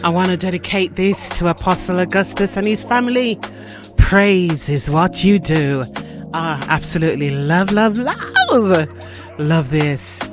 I want to dedicate this to Apostle Augustus and his family. Praise is what you do. Absolutely love this.